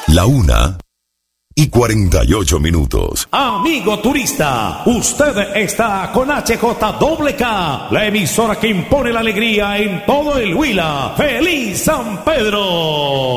1:48. Amigo turista, usted está con HJWK, la emisora que impone la alegría en todo el Huila. ¡Feliz San Pedro!